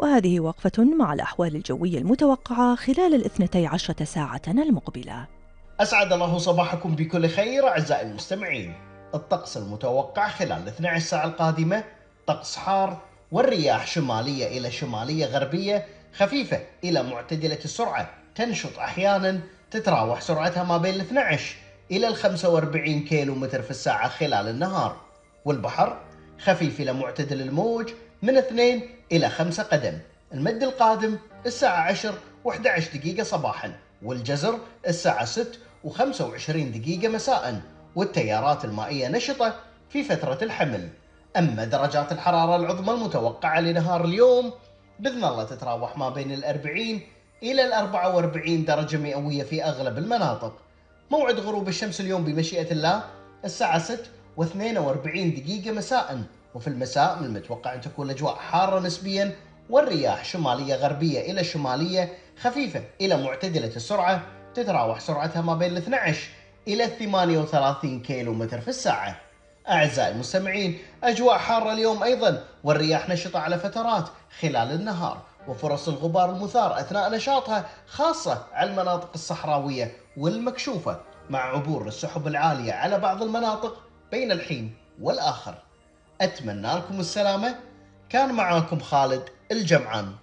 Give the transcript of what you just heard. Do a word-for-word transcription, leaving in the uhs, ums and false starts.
وهذه وقفة مع الأحوال الجوية المتوقعة خلال الاثنتي عشرة ساعة المقبلة. أسعد الله صباحكم بكل خير أعزائي المستمعين. الطقس المتوقع خلال الاثنتي عشرة ساعة القادمة طقس حار، والرياح شمالية إلى شمالية غربية خفيفة إلى معتدلة السرعة، تنشط أحيانا، تتراوح سرعتها ما بين الاثنتي عشر إلى ال خمسة وأربعين كيلو متر في الساعة خلال النهار. والبحر خفيف إلى معتدل الموج من اثنين إلى خمسة قدم. المد القادم الساعة عشر وإحدى عشر دقيقة صباحا، والجزر الساعة ستة وخمسة وعشرين دقيقة مساء، والتيارات المائية نشطة في فترة الحمل. أما درجات الحرارة العظمى المتوقعة لنهار اليوم بإذن الله تتراوح ما بين الأربعين إلى الأربعة وأربعين درجة مئوية في أغلب المناطق. موعد غروب الشمس اليوم بمشيئة الله الساعة ستة واثنين وأربعين دقيقة مساء، وفي المساء من المتوقع أن تكون الأجواء حارة نسبيا، والرياح شمالية غربية إلى شمالية خفيفة إلى معتدلة السرعة، تتراوح سرعتها ما بين الاثنتي عشر إلى ثمانية وثلاثين كيلو متر في الساعة. أعزائي المستمعين، أجواء حارة اليوم أيضا، والرياح نشطة على فترات خلال النهار، وفرص الغبار المثار أثناء نشاطها خاصة على المناطق الصحراوية والمكشوفة، مع عبور السحب العالية على بعض المناطق بين الحين والآخر. أتمنى لكم السلامة. كان معاكم خالد الجمعان.